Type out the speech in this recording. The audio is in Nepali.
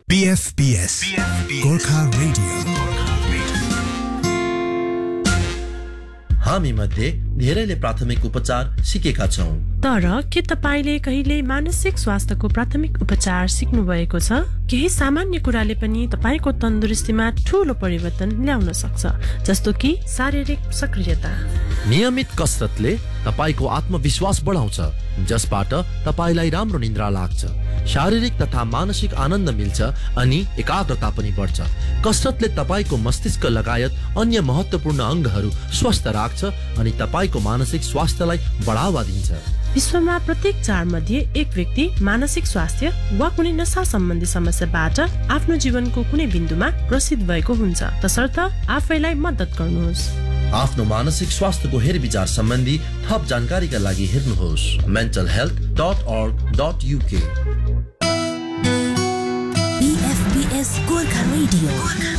BFBS Gorkha radio. हामी मध्ये धेरैले प्राथमिक उपचार सिकेका छौं, तर के तपाईले कहिले मानसिक स्वास्थ्यको प्राथमिक उपचार सिक्नु भएको छ? केही सामान्य कुराले पनि तपाईको तन्दुरुस्तीमा ठूलो परिवर्तन ल्याउन सक्छ, जस्तो कि शारीरिक सक्रियता। नियमित कसरतले तपाईको आत्मविश्वास बढाउँछ, जसबाट तपाईलाई राम्रो निद्रा लाग्छ, शारीरिक तथा मानसिक आनन्द मिल्छ अनि एकाग्रता पनि बढ्छ। कसरतले तपाईको मस्तिष्क लगायत अन्य महत्त्वपूर्ण अंगहरू स्वस्थ राख्छ अनि तपाईको मानसिक स्वास्थ्यलाई बढावा दिन्छ। विश्वमा प्रत्येक 4 मध्ये 1 व्यक्ति मानसिक स्वास्थ्य वा कुनै नशा सम्बन्धी समस्याबाट आफ्नो जीवनको कुनै बिन्दुमा ग्रसित भएको हुन्छ। तसर्थ आफैलाई मद्दत गर्नुहोस्। आफ्नो मानसिक स्वास्थ्यको हेरविचार सम्बन्धी थप जानकारीका लागि हेर्नुहोस् mentalhealth.org.uk। BFBS Gorkha radio.